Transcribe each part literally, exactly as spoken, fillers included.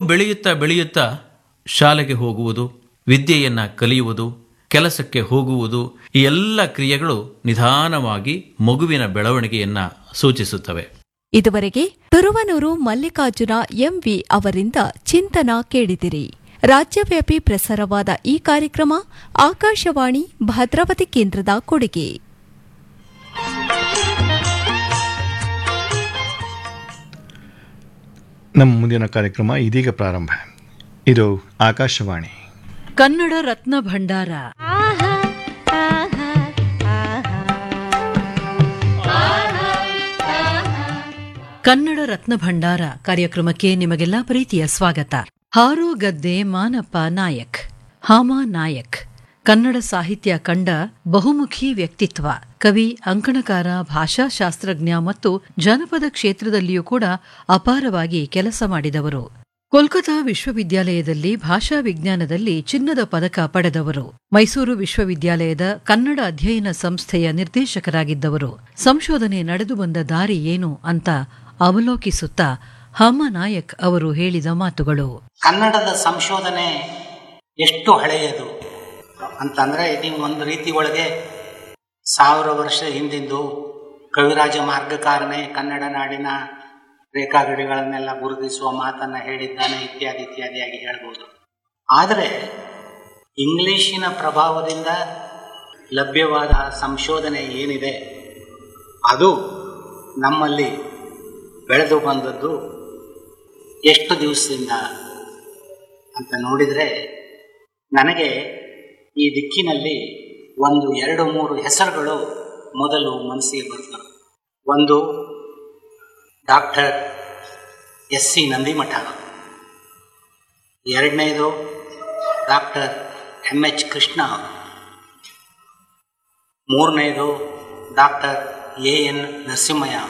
ಬೆಳೆಯುತ್ತಾ ಬೆಳೆಯುತ್ತಾ ಶಾಲೆಗೆ ಹೋಗುವುದು, ವಿದ್ಯೆಯನ್ನು ಕಲಿಯುವುದು, ಕೆಲಸಕ್ಕೆ ಹೋಗುವುದು, ಈ ಎಲ್ಲ ಕ್ರಿಯೆಗಳು ನಿಧಾನವಾಗಿ ಮಗುವಿನ ಬೆಳವಣಿಗೆಯನ್ನ ಸೂಚಿಸುತ್ತವೆ. ಇದುವರೆಗೆ ತುರುವನೂರು ಮಲ್ಲಿಕಾರ್ಜುನ ಎಂವಿ ಅವರಿಂದ ಚಿಂತನ ಕೇಳಿದಿರಿ. ರಾಜ್ಯವ್ಯಾಪಿ ಪ್ರಸಾರವಾದ ಈ ಕಾರ್ಯಕ್ರಮ ಆಕಾಶವಾಣಿ ಭದ್ರಾವತಿ ಕೇಂದ್ರದ ಕೊಡುಗೆ. ನಮ್ಮ ಮುಂದಿನ ಕಾರ್ಯಕ್ರಮ ಇದೀಗ ಪ್ರಾರಂಭ. ಇದು ಆಕಾಶವಾಣಿ ಕನ್ನಡ ರತ್ನ ಭಂಡಾರ. ಕನ್ನಡ ರತ್ನ ಭಂಡಾರ ಕಾರ್ಯಕ್ರಮಕ್ಕೆ ನಿಮಗೆಲ್ಲ ಪ್ರೀತಿಯ ಸ್ವಾಗತ. ಹಾರೋ ಗದ್ದೆ ಮಾನಪ್ಪ ನಾಯಕ್. ಹಾಮ ನಾಯಕ್ ಕನ್ನಡ ಸಾಹಿತ್ಯ ಕಂಡ ಬಹುಮುಖಿ ವ್ಯಕ್ತಿತ್ವ. ಕವಿ, ಅಂಕಣಕಾರ, ಭಾಷಾಶಾಸ್ತ್ರಜ್ಞ ಮತ್ತು ಜನಪದ ಕ್ಷೇತ್ರದಲ್ಲಿಯೂ ಕೂಡ ಅಪಾರವಾಗಿ ಕೆಲಸ ಮಾಡಿದವರು. ಕೋಲ್ಕತಾ ವಿಶ್ವವಿದ್ಯಾಲಯದಲ್ಲಿ ಭಾಷಾ ವಿಜ್ಞಾನದಲ್ಲಿ ಚಿನ್ನದ ಪದಕ ಪಡೆದವರು. ಮೈಸೂರು ವಿಶ್ವವಿದ್ಯಾಲಯದ ಕನ್ನಡ ಅಧ್ಯಯನ ಸಂಸ್ಥೆಯ ನಿರ್ದೇಶಕರಾಗಿದ್ದವರು. ಸಂಶೋಧನೆ ನಡೆದು ಬಂದ ದಾರಿ ಏನು ಅಂತ ಅವಲೋಕಿಸುತ್ತಾ ಹಾಮ ನಾಯಕ್ ಅವರು ಹೇಳಿದ ಮಾತುಗಳು. ಕನ್ನಡದ ಸಂಶೋಧನೆ ಎಷ್ಟು ಹಳೆಯದು ಅಂತಂದ್ರೆ, ಇದು ಒಂದು ರೀತಿ ಒಳಗೆ ಸಾವಿರ ವರ್ಷ ಹಿಂದಿಂದು ಕವಿರಾಜ ಮಾರ್ಗಕಾರನೇ ಕನ್ನಡ ನಾಡಿನ ರೇಖಾಗಡಿಗಳನ್ನೆಲ್ಲ ಗುರುತಿಸುವ ಮಾತನ್ನ ಹೇಳಿದ್ದಾನೆ, ಇತ್ಯಾದಿ ಇತ್ಯಾದಿಯಾಗಿ ಹೇಳ್ಬೋದು. ಆದರೆ ಇಂಗ್ಲಿಶಿನ ಪ್ರಭಾವದಿಂದ ಲಭ್ಯವಾದ ಸಂಶೋಧನೆ ಏನಿದೆ ಅದು ನಮ್ಮಲ್ಲಿ ಬೆಳೆದು ಬಂದದ್ದು ಎಷ್ಟು ದಿವಸದಿಂದ ಅಂತ ನೋಡಿದರೆ, ನನಗೆ ಈ ದಿಕ್ಕಿನಲ್ಲಿ ಒಂದು ಎರಡು ಮೂರು ಹೆಸರುಗಳು ಮೊದಲು ಮನಸ್ಸಿಗೆ ಬರ್ತವೆ. ಒಂದು ಡಾಕ್ಟರ್ ಎಸ್ ಸಿ ನಂದಿಮಠ, ಎರಡನೇದು ಡಾಕ್ಟರ್ ಎಂ ಎಚ್ ಕೃಷ್ಣ, ಮೂರನೇದು ಡಾಕ್ಟರ್ ಎ ಎನ್ ನರಸಿಂಹಯ್ಯ.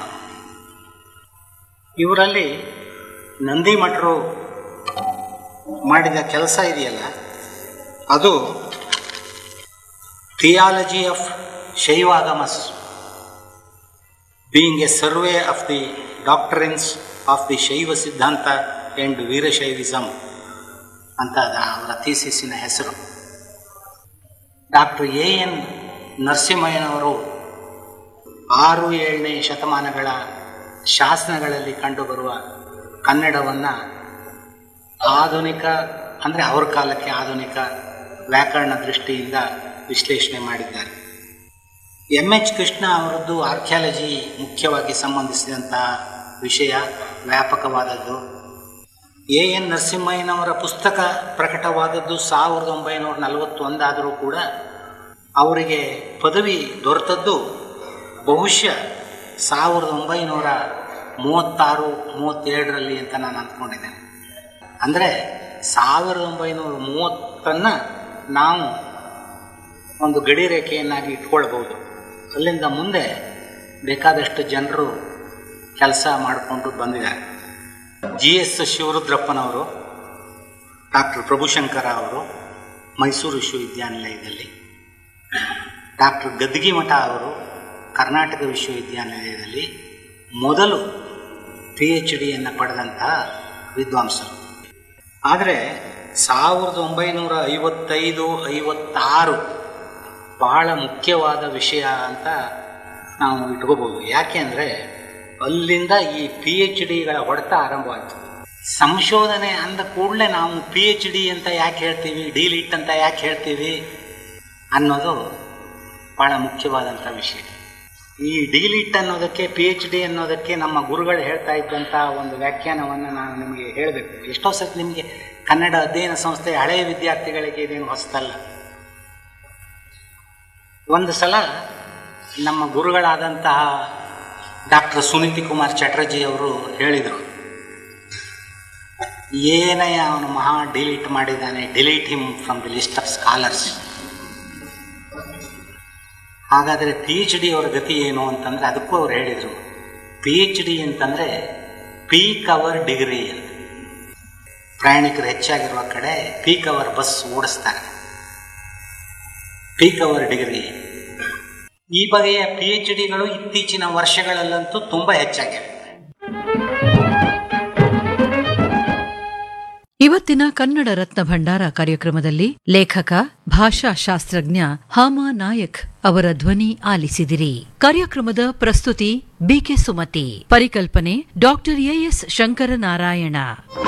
ಇವರಲ್ಲಿ ನಂದಿಮಠರು ಮಾಡಿದ ಕೆಲಸ ಇದೆಯಲ್ಲ, ಅದು theology of Shaivagamas, being A survey of the doctrines of the ಶೈವ ಸಿದ್ಧಾಂತ ಆ್ಯಂಡ್ ವೀರಶೈವಿಸಮ್ ಅಂತ ಅವರ ಥೀಸಿಸಿನ ಹೆಸರು. ಡಾಕ್ಟರ್ ಎ ಎನ್ ನರಸಿಂಹಯ್ಯನವರು ಆರು ಏಳನೇ ಶತಮಾನಗಳ ಶಾಸನಗಳಲ್ಲಿ ಕಂಡುಬರುವ ಕನ್ನಡವನ್ನು ಆಧುನಿಕ ಅಂದರೆ ಅವ್ರ ಕಾಲಕ್ಕೆ ಆಧುನಿಕ ವ್ಯಾಕರಣ ದೃಷ್ಟಿಯಿಂದ ವಿಶ್ಲೇಷಣೆ ಮಾಡಿದ್ದಾರೆ. ಎಂ ಎಚ್ ಕೃಷ್ಣ ಅವರದ್ದು ಆರ್ಕಿಯಾಲಜಿ ಮುಖ್ಯವಾಗಿ ಸಂಬಂಧಿಸಿದಂತಹ ವಿಷಯ, ವ್ಯಾಪಕವಾದದ್ದು. ಎ ಎನ್ ನರಸಿಂಹಯ್ಯನವರ ಪುಸ್ತಕ ಪ್ರಕಟವಾದದ್ದು ಸಾವಿರದ ಒಂಬೈನೂರ ನಲವತ್ತೊಂದಾದರೂ ಕೂಡ ಅವರಿಗೆ ಪದವಿ ದೊರೆತದ್ದು ಬಹುಶಃ ಸಾವಿರದ ಒಂಬೈನೂರ ಮೂವತ್ತಾರು ಮೂವತ್ತೇಳರಲ್ಲಿ ಅಂತ ನಾನು ಅಂದ್ಕೊಂಡಿದ್ದೇನೆ. ಅಂದರೆ ಸಾವಿರದ ಒಂಬೈನೂರ ಮೂವತ್ತನ್ನು ನಾವು ಒಂದು ಗಡಿ ರೇಖೆಯನ್ನಾಗಿ ಇಟ್ಕೊಳ್ಬೋದು. ಅಲ್ಲಿಂದ ಮುಂದೆ ಬೇಕಾದಷ್ಟು ಜನರು ಕೆಲಸ ಮಾಡಿಕೊಂಡು ಬಂದಿದ್ದಾರೆ. ಜಿ ಎಸ್ ಶಿವರುದ್ರಪ್ಪನವರು, ಡಾಕ್ಟರ್ ಪ್ರಭುಶಂಕರ ಅವರು ಮೈಸೂರು ವಿಶ್ವವಿದ್ಯಾನಿಲಯದಲ್ಲಿ, ಡಾಕ್ಟರ್ ಗದ್ಗಿಮಠ ಅವರು ಕರ್ನಾಟಕ ವಿಶ್ವವಿದ್ಯಾನಿಲಯದಲ್ಲಿ ಮೊದಲು ಪಿ ಎಚ್ ಡಿಯನ್ನು ಪಡೆದಂತಹ ವಿದ್ವಾಂಸರು. ಆದರೆ ಸಾವಿರದ ಒಂಬೈನೂರ ಐವತ್ತೈದು ಐವತ್ತಾರು ಬಹಳ ಮುಖ್ಯವಾದ ವಿಷಯ ಅಂತ ನಾವು ಇಟ್ಕೋಬಹುದು. ಯಾಕೆ ಅಂದರೆ ಅಲ್ಲಿಂದ ಈ ಪಿ ಎಚ್ ಡಿಗಳ ಹೊಡೆತ ಆರಂಭವಾಯಿತು. ಸಂಶೋಧನೆ ಅಂದ ಕೂಡಲೇ ನಾವು ಪಿ ಎಚ್ ಡಿ ಅಂತ ಯಾಕೆ ಹೇಳ್ತೀವಿ, ಡಿ ಲಿಟ್ ಅಂತ ಯಾಕೆ ಹೇಳ್ತೀವಿ ಅನ್ನೋದು ಬಹಳ ಮುಖ್ಯವಾದಂಥ ವಿಷಯ. ಈ ಡಿ ಲಿಟ್ ಅನ್ನೋದಕ್ಕೆ, ಪಿ ಎಚ್ ಡಿ ಅನ್ನೋದಕ್ಕೆ ನಮ್ಮ ಗುರುಗಳು ಹೇಳ್ತಾ ಇದ್ದಂಥ ಒಂದು ವ್ಯಾಖ್ಯಾನವನ್ನು ನಾನು ನಿಮಗೆ ಹೇಳಬೇಕು. ಎಷ್ಟೋ ಸತಿ ನಿಮಗೆ ಕನ್ನಡ ಅಧ್ಯಯನ ಸಂಸ್ಥೆ ಹಳೆಯ ವಿದ್ಯಾರ್ಥಿಗಳಿಗೆ ಇದೇನು ಹೊಸತಲ್ಲ. ಒಂದು ಸಲ ನಮ್ಮ ಗುರುಗಳಾದಂತಹ ಡಾಕ್ಟರ್ ಸುನೀತಿ ಕುಮಾರ್ ಚಟರ್ಜಿ ಅವರು ಹೇಳಿದರು, ಏನಯ್ಯ ಅವನು ಮಹಾ ಡಿಲೀಟ್ ಮಾಡಿದ್ದಾನೆ, delete him from the list of scholars. ಹಾಗಾದರೆ ಪಿ ಎಚ್ ಡಿ ಅವರ ಗತಿ ಏನು ಅಂತಂದರೆ ಅದಕ್ಕೂ ಅವ್ರು ಹೇಳಿದರು, ಪಿ ಎಚ್ ಡಿ ಅಂತಂದರೆ ಪೀಕ್ ಅವರ್ ಡಿಗ್ರಿ ಅಂತ. ಪ್ರಯಾಣಿಕರು ಹೆಚ್ಚಾಗಿರುವ ಕಡೆ peak hour bus ಓಡಿಸ್ತಾರೆ, peak hour degree. ಈ ಬಗೆಯ ಪಿ ಎಚ್ ಡಿಗಳು ಇತ್ತೀಚಿನ ವರ್ಷಗಳಲ್ಲಂತೂ ತುಂಬ ಹೆಚ್ಚಾಗಿವೆ. ಇವತ್ತಿನ ಕನ್ನಡ ರತ್ನ ಭಂಡಾರ ಕಾರ್ಯಕ್ರಮದಲ್ಲಿ ಲೇಖಕ ಭಾಷಾಶಾಸ್ತ್ರಜ್ಞ ಹಾಮಾ ನಾಯಕ್ ಅವರ ಧ್ವನಿ ಆಲಿಸಿದಿರಿ. ಕಾರ್ಯಕ್ರಮದ ಪ್ರಸ್ತುತಿ ಬಿಕೆ ಸುಮತಿ, ಪರಿಕಲ್ಪನೆ ಡಾಕ್ಟರ್ ಎಎಸ್ ಶಂಕರನಾರಾಯಣ.